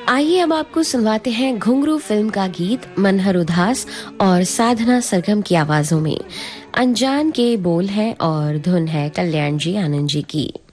आइए अब आपको सुनवाते हैं घुंघरू फिल्म का गीत मनहर उदास और साधना सरगम की आवाजों में। अनजान के बोल है और धुन है कल्याण जी आनंद जी की।